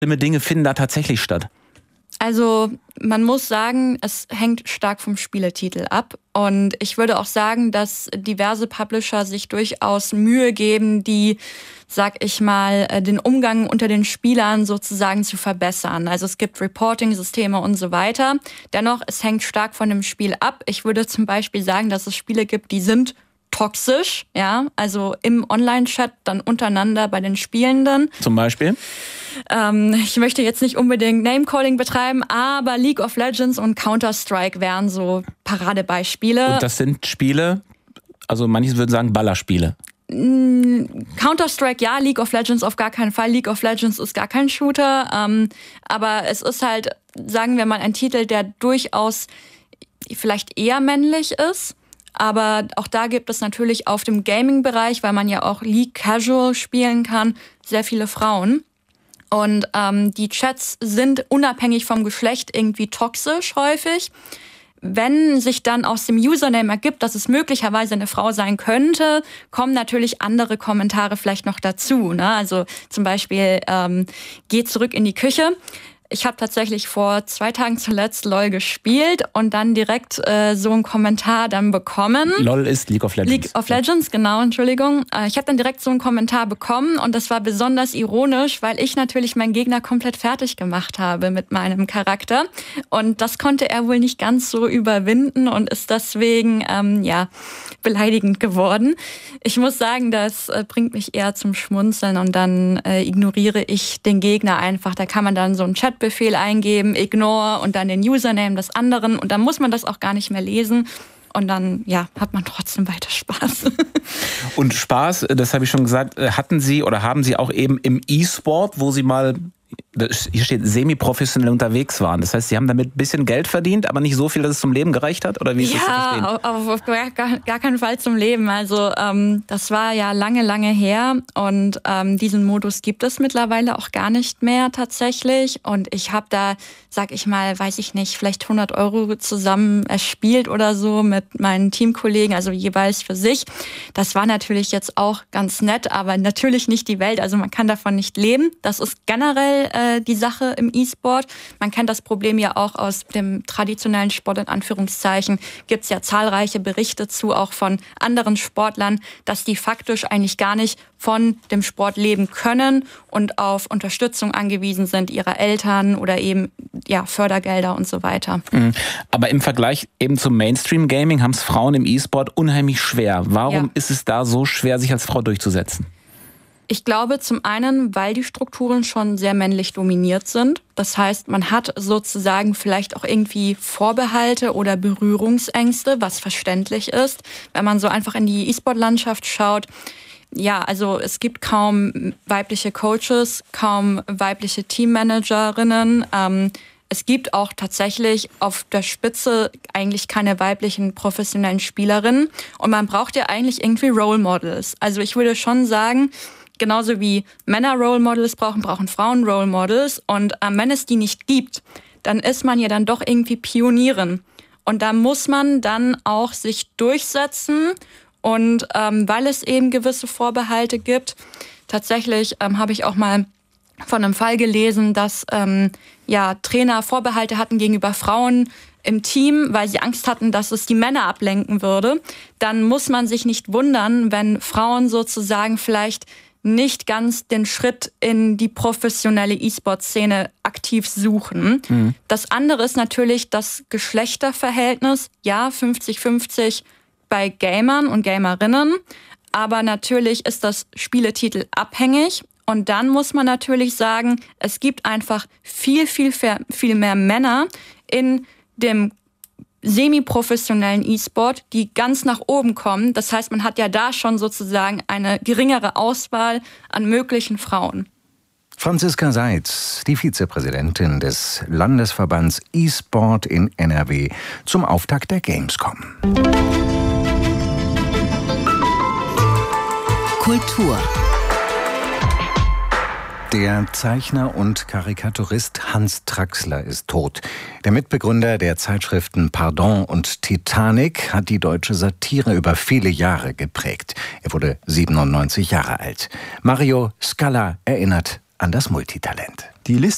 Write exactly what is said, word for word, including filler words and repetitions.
Schlimme Dinge finden da tatsächlich statt? Also man muss sagen, es hängt stark vom Spieletitel ab. Und ich würde auch sagen, dass diverse Publisher sich durchaus Mühe geben, die, sag ich mal, den Umgang unter den Spielern sozusagen zu verbessern. Also es gibt Reporting-Systeme und so weiter. Dennoch, es hängt stark von dem Spiel ab. Ich würde zum Beispiel sagen, dass es Spiele gibt, die sind toxisch, ja, also im Online-Chat dann untereinander bei den Spielenden. Zum Beispiel? Ähm, ich möchte jetzt nicht unbedingt Name-Calling betreiben, aber League of Legends und Counter-Strike wären so Paradebeispiele. Und das sind Spiele, also manche würden sagen Ballerspiele. Counter-Strike ja, League of Legends auf gar keinen Fall. League of Legends ist gar kein Shooter, ähm, aber es ist halt, sagen wir mal, ein Titel, der durchaus vielleicht eher männlich ist. Aber auch da gibt es natürlich auf dem Gaming-Bereich, weil man ja auch League Casual spielen kann, sehr viele Frauen. Und ähm, die Chats sind unabhängig vom Geschlecht irgendwie toxisch häufig. Wenn sich dann aus dem Username ergibt, dass es möglicherweise eine Frau sein könnte, kommen natürlich andere Kommentare vielleicht noch dazu. Ne? Also zum Beispiel, ähm, geh zurück in die Küche. Ich habe tatsächlich vor zwei Tagen zuletzt LOL gespielt und dann direkt äh, so einen Kommentar dann bekommen. LOL ist League of Legends. League of Legends, genau, Entschuldigung. Äh, ich habe dann direkt so einen Kommentar bekommen und das war besonders ironisch, weil ich natürlich meinen Gegner komplett fertig gemacht habe mit meinem Charakter. Und das konnte er wohl nicht ganz so überwinden und ist deswegen ähm, ja beleidigend geworden. Ich muss sagen, das äh, bringt mich eher zum Schmunzeln und dann äh, ignoriere ich den Gegner einfach. Da kann man dann so einen Chatbefehl eingeben, ignore und dann den Username des anderen und dann muss man das auch gar nicht mehr lesen. Und dann, ja, hat man trotzdem weiter Spaß. Und Spaß, das habe ich schon gesagt, hatten Sie oder haben Sie auch eben im E-Sport, wo Sie mal, hier steht, semi-professionell unterwegs waren. Das heißt, Sie haben damit ein bisschen Geld verdient, aber nicht so viel, dass es zum Leben gereicht hat? Oder wie ist das zu verstehen? Ja, auf, auf gar, gar keinen Fall zum Leben. Also ähm, das war ja lange, lange her und ähm, diesen Modus gibt es mittlerweile auch gar nicht mehr tatsächlich. Und ich habe da, sag ich mal, weiß ich nicht, vielleicht hundert Euro zusammen erspielt oder so mit meinen Teamkollegen, also jeweils für sich. Das war natürlich jetzt auch ganz nett, aber natürlich nicht die Welt. Also man kann davon nicht leben. Das ist generell äh, die Sache im E-Sport. Man kennt das Problem ja auch aus dem traditionellen Sport, in Anführungszeichen. Gibt es ja zahlreiche Berichte zu, auch von anderen Sportlern, dass die faktisch eigentlich gar nicht von dem Sport leben können und auf Unterstützung angewiesen sind ihrer Eltern oder eben ja Fördergelder und so weiter. Aber im Vergleich eben zum Mainstream-Gaming haben es Frauen im E-Sport unheimlich schwer. Warum ja. ist es da so schwer, sich als Frau durchzusetzen? Ich glaube zum einen, weil die Strukturen schon sehr männlich dominiert sind. Das heißt, man hat sozusagen vielleicht auch irgendwie Vorbehalte oder Berührungsängste, was verständlich ist. Wenn man so einfach in die E-Sport-Landschaft schaut, ja, also es gibt kaum weibliche Coaches, kaum weibliche Teammanagerinnen. Ähm, es gibt auch tatsächlich auf der Spitze eigentlich keine weiblichen professionellen Spielerinnen. Und man braucht ja eigentlich irgendwie Role Models. Also ich würde schon sagen, genauso wie Männer Role Models brauchen, brauchen Frauen Role Models. Und ähm, wenn es die nicht gibt, dann ist man ja dann doch irgendwie Pionierin. Und da muss man dann auch sich durchsetzen. Und ähm, weil es eben gewisse Vorbehalte gibt, tatsächlich ähm, habe ich auch mal von einem Fall gelesen, dass ähm, ja Trainer Vorbehalte hatten gegenüber Frauen im Team, weil sie Angst hatten, dass es die Männer ablenken würde. Dann muss man sich nicht wundern, wenn Frauen sozusagen vielleicht nicht ganz den Schritt in die professionelle E-Sport-Szene aktiv suchen. Mhm. Das andere ist natürlich das Geschlechterverhältnis. Ja, fünfzig fünfzig bei Gamern und Gamerinnen. Aber natürlich ist das Spieletitel abhängig. Und dann muss man natürlich sagen, es gibt einfach viel, viel, viel mehr Männer in dem semi-professionellen E-Sport, die ganz nach oben kommen. Das heißt, man hat ja da schon sozusagen eine geringere Auswahl an möglichen Frauen. Franziska Seitz, die Vizepräsidentin des Landesverbands E-Sport in N R W, zum Auftakt der Gamescom. Kultur. Der Zeichner und Karikaturist Hans Traxler ist tot. Der Mitbegründer der Zeitschriften Pardon und Titanic hat die deutsche Satire über viele Jahre geprägt. Er wurde siebenundneunzig Jahre alt. Mario Scala erinnert an das Multitalent. Die Liste